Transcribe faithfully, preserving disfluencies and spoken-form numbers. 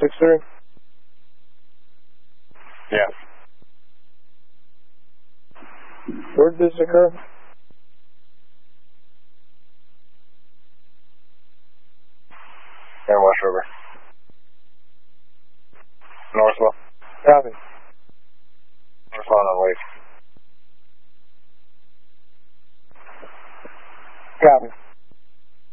six three? Yeah. Where did this occur? In West River. Northwell. Copy. Northwell on Lake. Copy.